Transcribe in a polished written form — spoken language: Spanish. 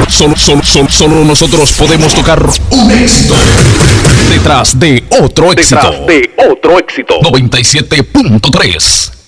Solo nosotros podemos tocar un éxito detrás de otro éxito. 97.3